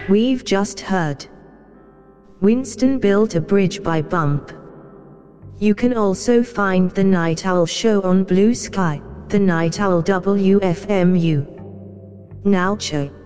We've just heard Winston built a bridge by bump. You can also find The Night Owl Show on Blue Sky, The Night Owl WFMU. Now, Cho.